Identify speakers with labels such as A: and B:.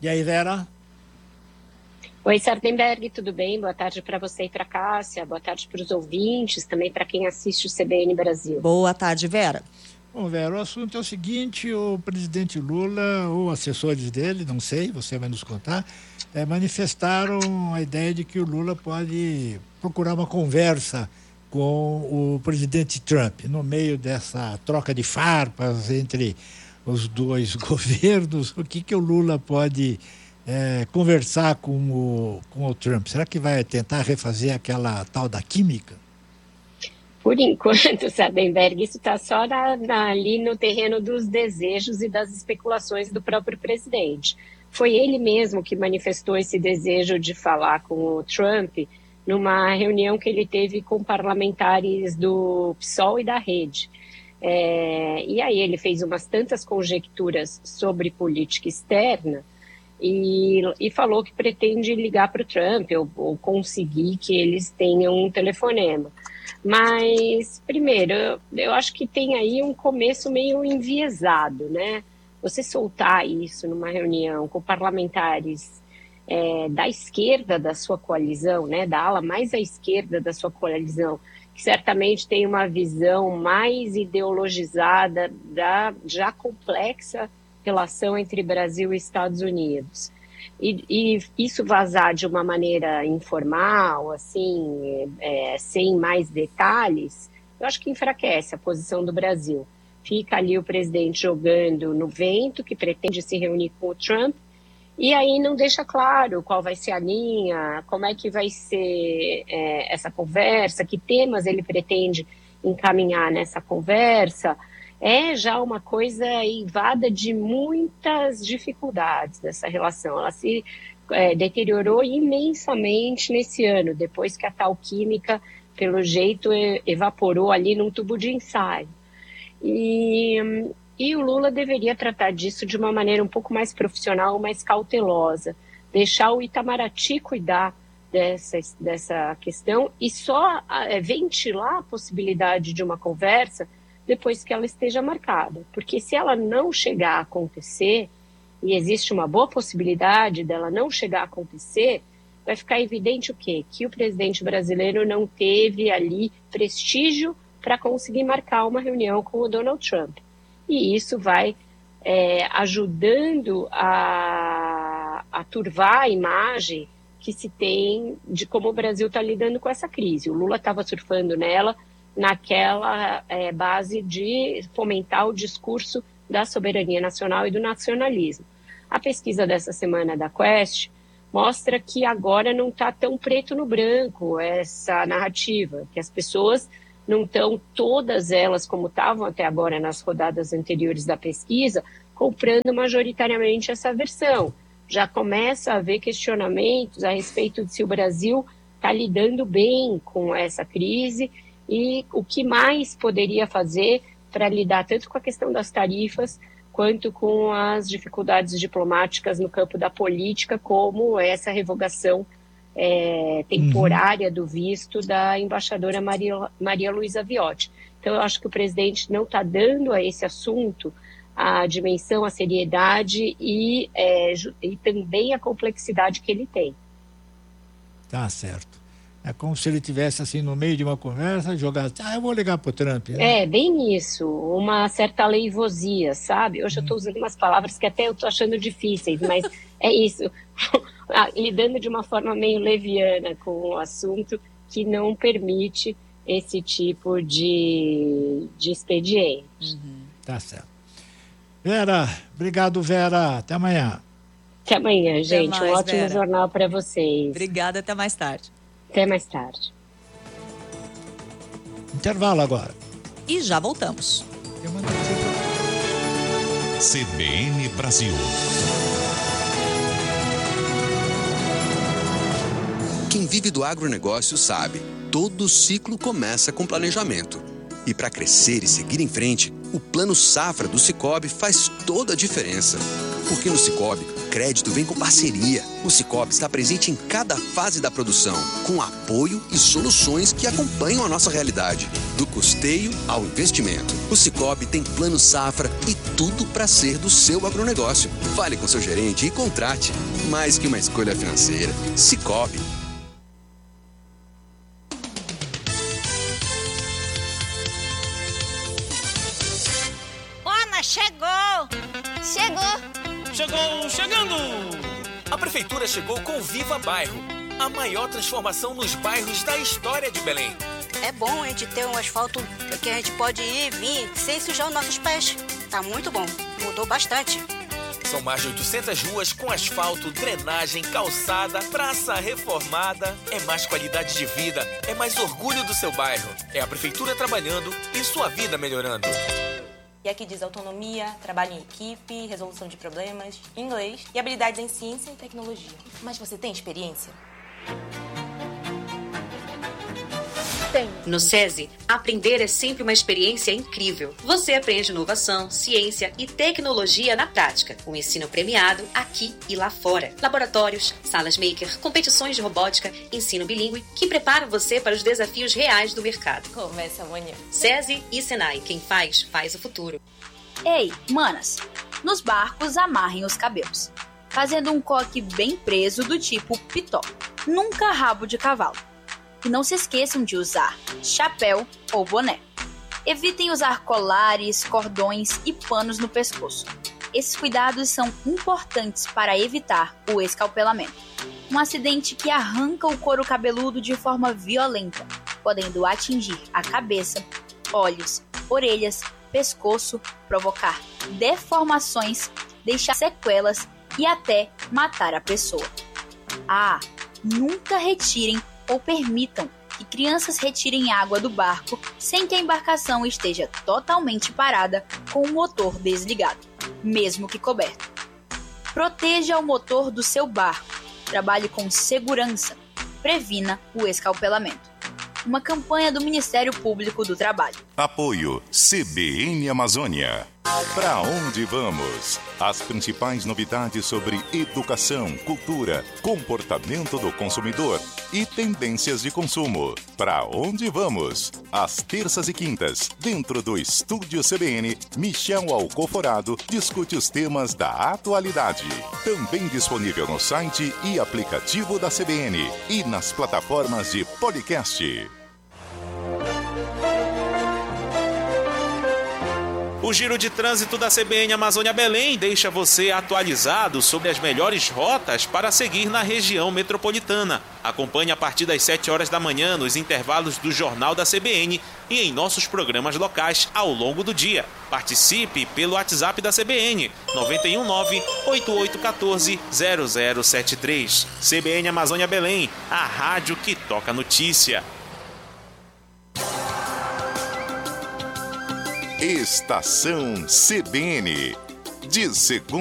A: E aí, Vera?
B: Oi, Sardenberg, tudo bem? Boa tarde para você e para a Cássia, boa tarde para os ouvintes, também para quem assiste o CBN Brasil.
C: Boa tarde, Vera.
A: Bom, Vera, o assunto é o seguinte: o presidente Lula, ou assessores dele, não sei, você vai nos contar, manifestaram a ideia de que o Lula pode procurar uma conversa com o presidente Trump, no meio dessa troca de farpas entre os dois governos. O que o Lula pode conversar com o Trump? Será que vai tentar refazer aquela tal da química?
B: Por enquanto, Sardenberg, isso está só ali no terreno dos desejos e das especulações do próprio presidente. Foi ele mesmo que manifestou esse desejo de falar com o Trump numa reunião que ele teve com parlamentares do PSOL e da Rede. E aí ele fez umas tantas conjecturas sobre política externa e falou que pretende ligar para o Trump ou conseguir que eles tenham um telefonema. Mas, primeiro, eu acho que tem aí um começo meio enviesado, né? Você soltar isso numa reunião com parlamentares da esquerda da sua coalizão, né? Da ala mais à esquerda da sua coalizão, que certamente tem uma visão mais ideologizada da já complexa relação entre Brasil e Estados Unidos. E isso vazar de uma maneira informal, assim, sem mais detalhes, eu acho que enfraquece a posição do Brasil. Fica ali o presidente jogando no vento, que pretende se reunir com o Trump, e aí não deixa claro qual vai ser a linha, como é que vai ser essa conversa, que temas ele pretende encaminhar nessa conversa. É já uma coisa eivada de muitas dificuldades dessa relação. Ela se deteriorou imensamente nesse ano, depois que a tal química, pelo jeito, evaporou ali num tubo de ensaio. E o Lula deveria tratar disso de uma maneira um pouco mais profissional, mais cautelosa, deixar o Itamaraty cuidar dessa questão e só ventilar a possibilidade de uma conversa depois que ela esteja marcada. Porque se ela não chegar a acontecer, e existe uma boa possibilidade dela não chegar a acontecer, vai ficar evidente o quê? Que o presidente brasileiro não teve ali prestígio para conseguir marcar uma reunião com o Donald Trump. E isso vai ajudando a turvar a imagem que se tem de como o Brasil está lidando com essa crise. O Lula estava surfando nela, naquela base de fomentar o discurso da soberania nacional e do nacionalismo. A pesquisa dessa semana da Quest mostra que agora não está tão preto no branco essa narrativa, que as pessoas não estão, todas elas, como estavam até agora nas rodadas anteriores da pesquisa, comprando majoritariamente essa versão. Já começa a haver questionamentos a respeito de se o Brasil está lidando bem com essa crise e o que mais poderia fazer para lidar tanto com a questão das tarifas quanto com as dificuldades diplomáticas no campo da política, como essa revogação temporária do visto da embaixadora Maria Luísa Viotti. Então, eu acho que o presidente não está dando a esse assunto a dimensão, a seriedade e também a complexidade que ele tem.
A: Tá certo. É como se ele tivesse assim no meio de uma conversa, jogasse, eu vou ligar pro Trump. Né?
B: Bem isso, uma certa leivosia, sabe? Hoje eu estou usando umas palavras que até eu estou achando difíceis, mas é isso, lidando de uma forma meio leviana com o assunto que não permite esse tipo de expediente.
A: Tá certo. Vera, obrigado, Vera, até amanhã.
B: Até amanhã, gente,
C: mais,
B: um ótimo
C: Vera.
B: jornal para vocês.
C: Obrigada, até mais tarde.
B: Até mais tarde.
A: Intervalo agora.
C: E já voltamos.
D: CBN Brasil. Quem vive do agronegócio sabe, todo ciclo começa com planejamento. E para crescer e seguir em frente, O Plano Safra do Sicoob faz toda a diferença. Porque no Sicoob, crédito vem com parceria. O Sicoob está presente em cada fase da produção, com apoio e soluções que acompanham a nossa realidade. Do custeio ao investimento. O Sicoob tem Plano Safra e tudo para ser do seu agronegócio. Fale com seu gerente e contrate. Mais que uma escolha financeira. Sicoob.
E: Chegando! A Prefeitura chegou com o Viva Bairro, a maior transformação nos bairros da história de Belém.
F: É bom a gente ter um asfalto que a gente pode ir e vir sem sujar os nossos pés. Tá muito bom, mudou bastante.
E: São mais de 800 ruas com asfalto, drenagem, calçada, praça reformada. É mais qualidade de vida, é mais orgulho do seu bairro. É a Prefeitura trabalhando e sua vida melhorando.
G: E aqui diz autonomia, trabalho em equipe, resolução de problemas, inglês e habilidades em ciência e tecnologia. Mas você tem experiência?
H: Tenho. No SESI, aprender é sempre uma experiência incrível. Você aprende inovação, ciência e tecnologia na prática. Um ensino premiado aqui e lá fora. Laboratórios, salas maker, competições de robótica, ensino bilíngue que preparam você para os desafios reais do mercado.
G: Começa amanhã.
H: SESI e Senai, quem faz o futuro.
I: Ei, manas, nos barcos amarrem os cabelos, fazendo um coque bem preso do tipo pitó, nunca rabo de cavalo. E não se esqueçam de usar chapéu ou boné. Evitem usar colares, cordões e panos no pescoço. Esses cuidados são importantes para evitar o escalpelamento, um acidente que arranca o couro cabeludo de forma violenta, podendo atingir a cabeça, olhos, orelhas, pescoço, provocar deformações, deixar sequelas e até matar a pessoa. Nunca retirem ou permitam que crianças retirem água do barco sem que a embarcação esteja totalmente parada com o motor desligado, mesmo que coberto. Proteja o motor do seu barco, trabalhe com segurança, previna o escalpelamento. Uma campanha do Ministério Público do Trabalho.
J: Apoio CBN Amazônia. Para onde vamos? As principais novidades sobre educação, cultura, comportamento do consumidor e tendências de consumo. Para onde vamos? Às terças e quintas, dentro do Estúdio CBN, Michel Alcoforado discute os temas da atualidade. Também disponível no site e aplicativo da CBN e nas plataformas de podcast.
K: O Giro de Trânsito da CBN Amazônia Belém deixa você atualizado sobre as melhores rotas para seguir na região metropolitana. Acompanhe a partir das 7 horas da manhã nos intervalos do Jornal da CBN e em nossos programas locais ao longo do dia. Participe pelo WhatsApp da CBN 919-8814-0073. CBN Amazônia Belém, a rádio que toca notícia.
J: Estação CBN, de segunda